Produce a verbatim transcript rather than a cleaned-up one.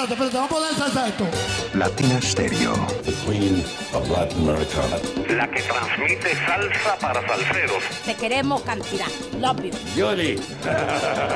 espérate, espérate, vamos a poner salsa esto. Latina Stereo. The Queen of Latin America. La que transmite salsa para salseros. Te queremos cantidad. Love you. Yoli.